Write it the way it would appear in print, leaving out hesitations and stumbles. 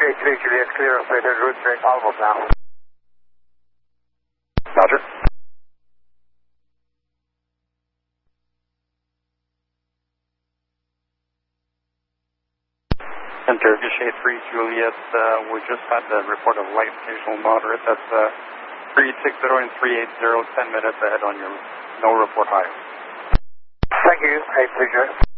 Shade 3 Juliet, clear of Slater, route train, almost now. Roger. Center, Shade 3 Juliet, we just had the report of light, occasional moderate. That's 360 and 380, 10 minutes ahead on your no report high. Thank you, 830.